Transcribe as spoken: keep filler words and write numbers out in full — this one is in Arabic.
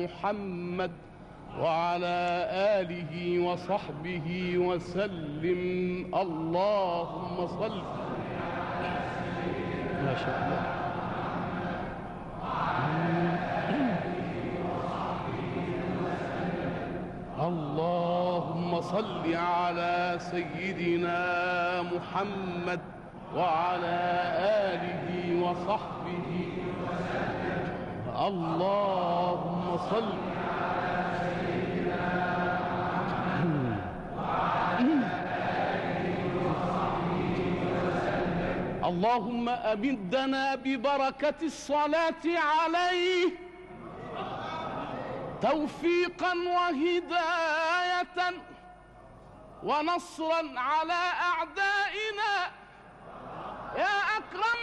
محمد وعلى آله وصحبه وسلم. اللهم صل. ما شاء الله. اللهم صل على سيدنا محمد وعلى آله وصحبه وسلم. اللهم صل على سيدنا محمد وعلى آله وصحبه وسلم. اللهم أمدنا ببركة الصلاة عليه توفيقا وهداية ونصرا على أعدائنا يا أكرم